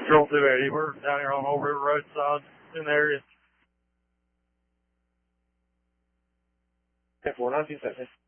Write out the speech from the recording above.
Patrol 280, we're down here on Old River Roadside in the area. 492 seconds.